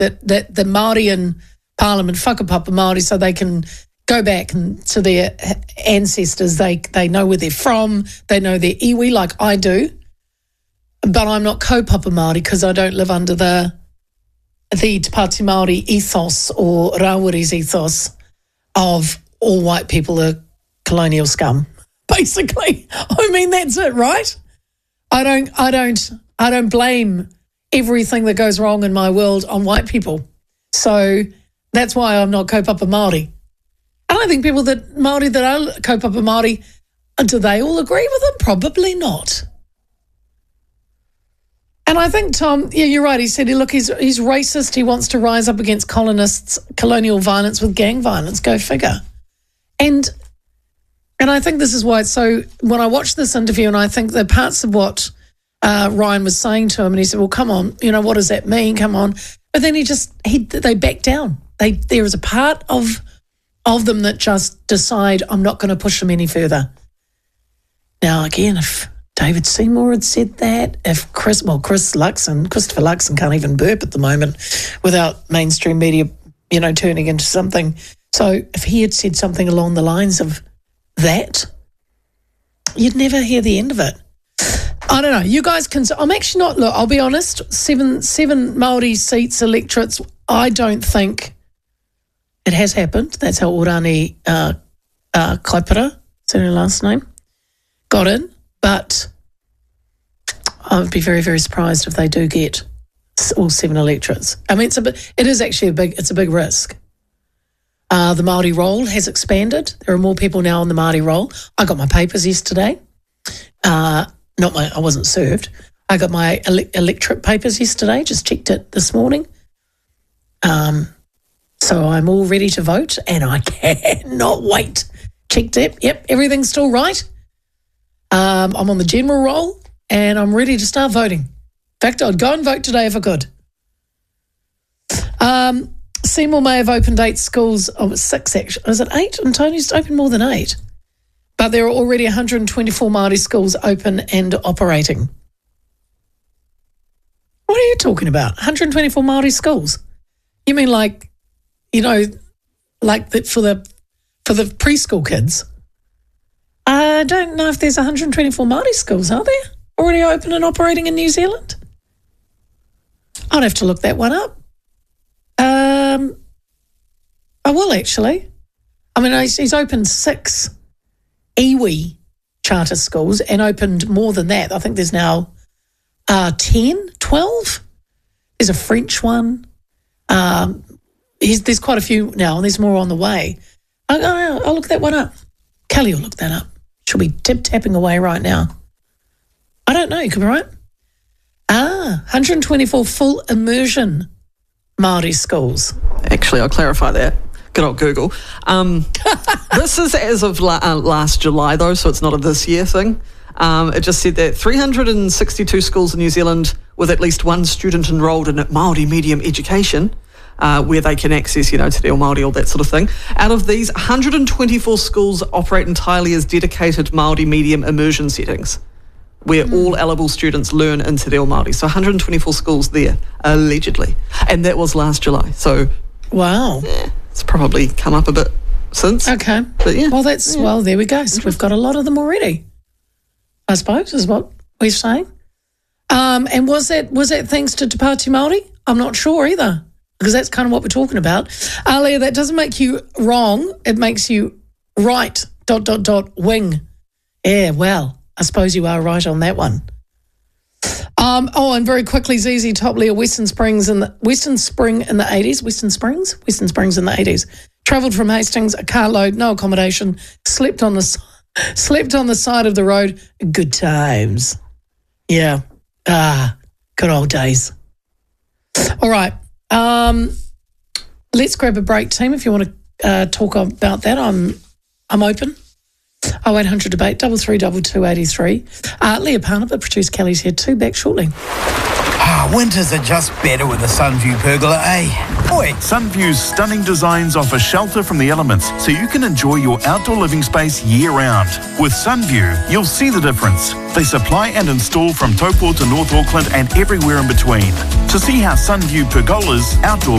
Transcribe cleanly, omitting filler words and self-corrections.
that the Māori in Parliament, whakapapa Māori, so they can go back to their ancestors. They know where they're from. They know their iwi like I do. But I'm not kaupapa Māori because I don't live under the Te Pāti Māori ethos or Rawiri's ethos of all white people are colonial scum. Basically, I mean that's it, right? I don't blame everything that goes wrong in my world on white people. So that's why I'm not kaupapa Māori. And I think people that Māori that are kaupapa Māori, do they all agree with him? Probably not. And I think, Tom, yeah, you're right. He said, look, he's racist. He wants to rise up against colonists, colonial violence with gang violence. Go figure. And I think this is why it's so, when I watched this interview and I think the parts of what Ryan was saying to him, and he said, well, come on, what does that mean? Come on. But then they back down. There is a part of them that just decide, I'm not going to push them any further. Now, again, if David Seymour had said that, if Christopher Luxon can't even burp at the moment without mainstream media, turning into something. So if he had said something along the lines of that, you'd never hear the end of it. I don't know. You guys can. I'm actually not. Look, I'll be honest. Seven Māori seats, electorates. I don't think it has happened. That's how Orani Kaipara, is that her last name, got in. But I would be very, very surprised if they do get all 7 electorates. I mean, it's a big risk. The Māori roll has expanded. There are more people now on the Māori roll. I got my papers yesterday. I wasn't served. I got my electorate papers yesterday, just checked it this morning. So I'm all ready to vote and I cannot wait. Checked it. Yep, everything's still right. I'm on the general roll and I'm ready to start voting. In fact, I'd go and vote today if I could. Seymour may have opened 8 schools. Oh, it's 6 actually. Is it 8? And Tony's opened more than 8. But there are already 124 Māori schools open and operating. What are you talking about? 124 Māori schools? You mean for the preschool kids? I don't know if there's 124 Māori schools, are there? Already open and operating in New Zealand? I'd have to look that one up. I will actually. I mean, he's opened 6 iwi charter schools and opened more than that. I think there's now 10, 12. There's a French one. There's quite a few now, and there's more on the way. I'll look that one up. Kelly will look that up. She'll be tip-tapping away right now. I don't know. You could be right. 124 full immersion Māori schools. Actually, I'll clarify that. Good old Google. This is as of last July, though, so it's not a this year thing. It just said that 362 schools in New Zealand with at least one student enrolled in Māori medium education, where they can access, Te Reo Māori, all that sort of thing. Out of these, 124 schools operate entirely as dedicated Māori medium immersion settings, where all eligible students learn in Te Reo Māori. So 124 schools there, allegedly. And that was last July. So, wow. Yeah, it's probably come up a bit since. Okay. But yeah. Well, there we go. So we've got a lot of them already, I suppose, is what we're saying. And was that thanks to Te Pāti Māori? I'm not sure either, because that's kind of what we're talking about. Leah, that doesn't make you wrong. It makes you right, ... wing. Yeah, well, I suppose you are right on that one. And very quickly, ZZ Top, Leah, Western Spring in the 80s. Western Springs in the 80s. Travelled from Hastings, a carload, no accommodation, slept on the side of the road. Good times. Yeah. Good old days. All right. Let's grab a break, team. If you want to talk about that, I'm open. 0800 debate 332283. Leah Parnell, producer Kelly's here too. Back shortly. Winters are just better with a Sunview pergola, eh? Oi. Sunview's stunning designs offer shelter from the elements so you can enjoy your outdoor living space year-round. With Sunview, you'll see the difference. They supply and install from Taupo to North Auckland and everywhere in between. To see how Sunview pergolas, outdoor